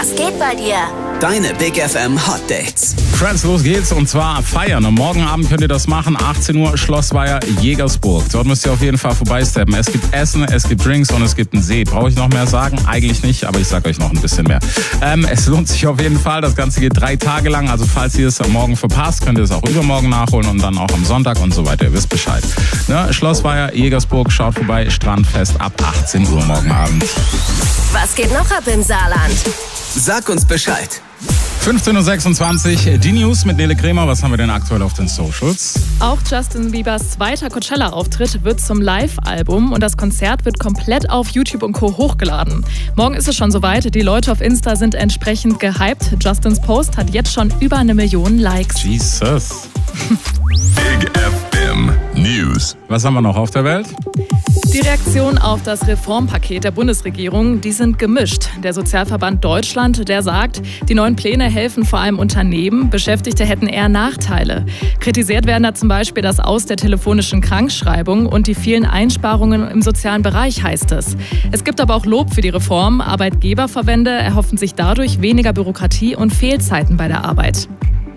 Was geht bei dir? Deine Big FM Hot Dates. Friends, los geht's und zwar feiern. Und morgen Abend könnt ihr das machen, 18 Uhr, Schlossweiher, Jägersburg. Dort müsst ihr auf jeden Fall vorbeisteppen. Es gibt Essen, es gibt Drinks und es gibt einen See. Brauche ich noch mehr sagen? Eigentlich nicht, aber ich sag euch noch ein bisschen mehr. Es lohnt sich auf jeden Fall. Das Ganze geht 3 Tage lang. Also falls ihr es am Morgen verpasst, könnt ihr es auch übermorgen nachholen und dann auch am Sonntag und so weiter. Ihr wisst Bescheid. Ne? Schlossweiher, Jägersburg, schaut vorbei. Strandfest ab 18 Uhr morgen Abend. Was geht noch ab im Saarland? Sag uns Bescheid. 15.26 Uhr, die News mit Nele Kremer. Was haben wir denn aktuell auf den Socials? Auch Justin Biebers zweiter Coachella-Auftritt wird zum Live-Album und das Konzert wird komplett auf YouTube und Co. hochgeladen. Morgen ist es schon soweit. Die Leute auf Insta sind entsprechend gehypt. Justins Post hat jetzt schon über 1 Million Likes. Jesus. Big FM News. Was haben wir noch auf der Welt? Die Reaktionen auf das Reformpaket der Bundesregierung, die sind gemischt. Der Sozialverband Deutschland, der sagt, die neuen Pläne helfen vor allem Unternehmen, Beschäftigte hätten eher Nachteile. Kritisiert werden da zum Beispiel das Aus der telefonischen Krankschreibung und die vielen Einsparungen im sozialen Bereich, heißt es. Es gibt aber auch Lob für die Reform. Arbeitgeberverbände erhoffen sich dadurch weniger Bürokratie und Fehlzeiten bei der Arbeit.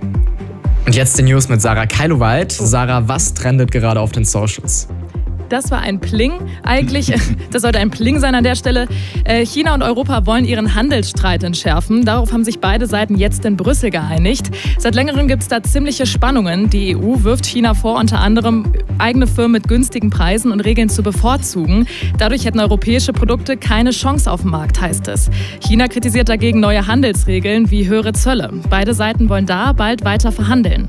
Und jetzt die News mit Sarah Keilowald. Sarah, was trendet gerade auf den Socials? Das war ein Pling. Eigentlich, das sollte ein Pling sein an der Stelle. China und Europa wollen ihren Handelsstreit entschärfen. Darauf haben sich beide Seiten jetzt in Brüssel geeinigt. Seit längerem gibt es da ziemliche Spannungen. Die EU wirft China vor, unter anderem eigene Firmen mit günstigen Preisen und Regeln zu bevorzugen. Dadurch hätten europäische Produkte keine Chance auf dem Markt, heißt es. China kritisiert dagegen neue Handelsregeln wie höhere Zölle. Beide Seiten wollen da bald weiter verhandeln.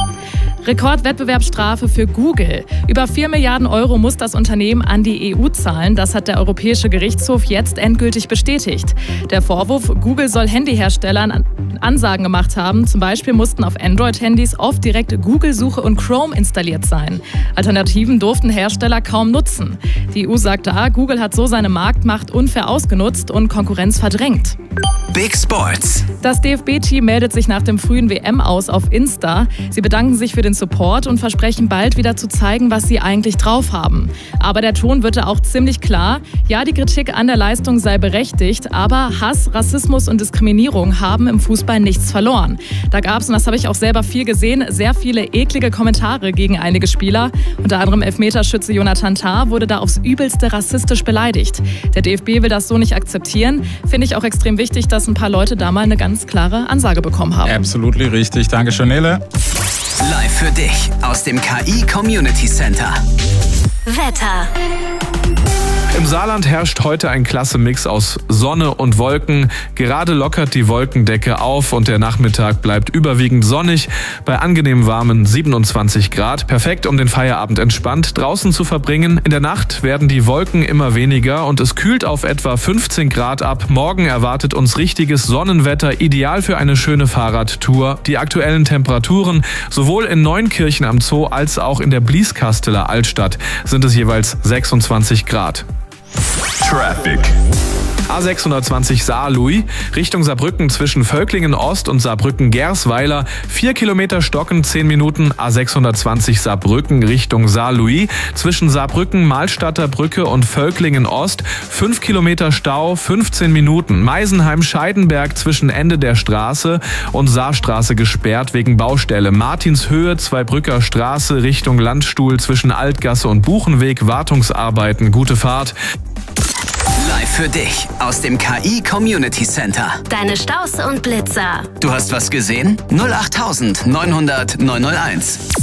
Rekordwettbewerbsstrafe für Google. Über 4 Milliarden Euro muss das Unternehmen an die EU zahlen. Das hat der Europäische Gerichtshof jetzt endgültig bestätigt. Der Vorwurf, Google soll Handyherstellern Ansagen gemacht haben. Zum Beispiel mussten auf Android-Handys oft direkt Google-Suche und Chrome installiert sein. Alternativen durften Hersteller kaum nutzen. Die EU sagt da, Google hat so seine Marktmacht unfair ausgenutzt und Konkurrenz verdrängt. Big Sports. Das DFB-Team meldet sich nach dem frühen WM-Aus auf Insta. Sie bedanken sich für den Support und versprechen bald wieder zu zeigen, was sie eigentlich drauf haben. Aber der Ton wird da auch ziemlich klar. Ja, die Kritik an der Leistung sei berechtigt, aber Hass, Rassismus und Diskriminierung haben im Fußball nichts verloren. Da gab es, und das habe ich auch selber viel gesehen, sehr viele eklige Kommentare gegen einige Spieler. Unter anderem Elfmeterschütze Jonathan Tah wurde da aufs Übelste rassistisch beleidigt. Der DFB will das so nicht akzeptieren. Finde ich auch extrem wichtig, dass ein paar Leute da mal eine ganz klare Ansage bekommen haben. Absolut richtig. Dankeschön, Nele. Live für dich aus dem KI Community Center. Wetter. Im Saarland herrscht heute ein klasse Mix aus Sonne und Wolken. Gerade lockert die Wolkendecke auf und der Nachmittag bleibt überwiegend sonnig bei angenehm warmen 27 Grad. Perfekt, um den Feierabend entspannt draußen zu verbringen. In der Nacht werden die Wolken immer weniger und es kühlt auf etwa 15 Grad ab. Morgen erwartet uns richtiges Sonnenwetter, ideal für eine schöne Fahrradtour. Die aktuellen Temperaturen sowohl in Neunkirchen am Zoo als auch in der Blieskasseler Altstadt sind es jeweils 26 Grad. Traffic. A620 Saar-Louis, Richtung Saarbrücken zwischen Völklingen Ost und Saarbrücken-Gersweiler, 4 Kilometer stocken, 10 Minuten. A620 Saarbrücken Richtung Saar-Louis, zwischen Saarbrücken-Mahlstadter Brücke und Völklingen Ost, 5 Kilometer Stau, 15 Minuten. Meisenheim-Scheidenberg zwischen Ende der Straße und Saarstraße gesperrt wegen Baustelle. Martinshöhe, Zweibrücker Straße Richtung Landstuhl zwischen Altgasse und Buchenweg, Wartungsarbeiten. Gute Fahrt. Live für dich aus dem KI Community Center. Deine Staus und Blitzer. Du hast was gesehen? 08900 901.